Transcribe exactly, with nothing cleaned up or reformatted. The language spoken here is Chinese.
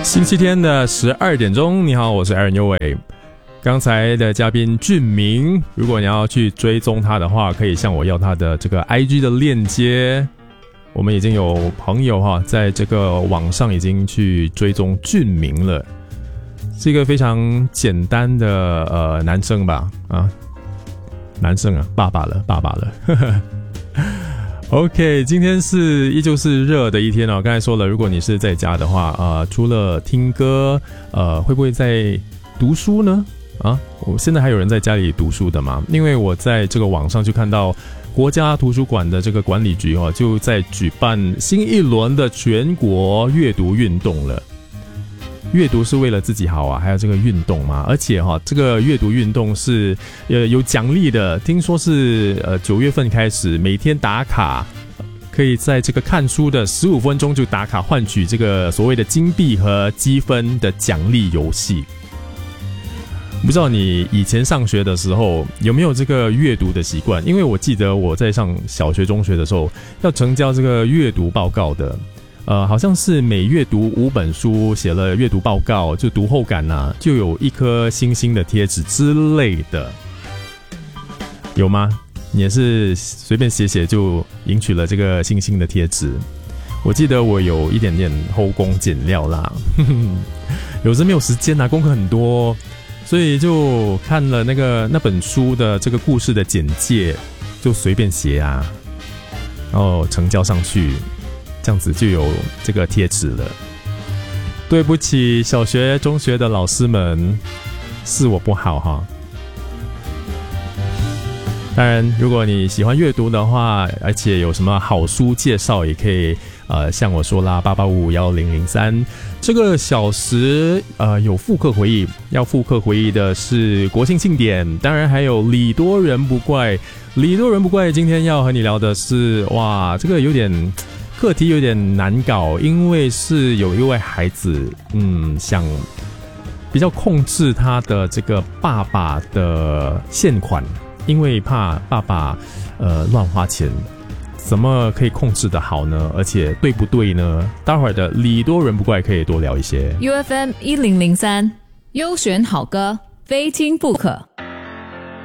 星期天的十二点钟，你好，我是 Aaron 优伟。刚才的嘉宾俊明，如果你要去追踪他的话，可以向我要他的这个 I G 的链接。我们已经有朋友哈，在这个网上已经去追踪俊明了，是一个非常简单的呃男生吧，啊，男生啊，爸爸了，爸爸了。呵呵OK， 今天是依旧是热的一天哦。刚才说了，如果你是在家的话，呃，除了听歌，呃，会不会在读书呢？啊，我现在还有人在家里读书的吗？因为我在这个网上就看到国家图书馆的这个管理局哦，就在举办新一轮的全国阅读运动了。阅读是为了自己好啊，还有这个运动嘛，而且哈、哦，这个阅读运动是呃有奖励的，听说是呃九月份开始，每天打卡，可以在这个看书的十五分钟就打卡，换取这个所谓的金币和积分的奖励游戏。不知道你以前上学的时候有没有这个阅读的习惯？因为我记得我在上小学、中学的时候要呈交这个阅读报告的。呃，好像是每阅读五本书，写了阅读报告，就读后感啊，就有一颗星星的贴纸之类的，有吗？你也是随便写写就赢取了这个星星的贴纸？我记得我有一点点偷工减料啦，有时没有时间啊，功课很多，所以就看了那个那本书的这个故事的简介，就随便写啊，然后呈交上去。这样子就有这个贴纸了。对不起，小学、中学的老师们，是我不好哈。当然，如果你喜欢阅读的话，而且有什么好书介绍，也可以呃向我说啦，八八五五一零零三。这个小时呃有复刻回忆，要复刻回忆的是国庆庆典，当然还有礼多人不怪。礼多人不怪，今天要和你聊的是，哇，这个有点。课题有点难搞，因为是有一位孩子，嗯，想比较控制他的这个爸爸的现款，因为怕爸爸呃乱花钱，怎么可以控制得好呢？而且对不对呢？待会儿的礼多人不怪可以多聊一些。 U F M 一零零三，优选好歌，非听不可。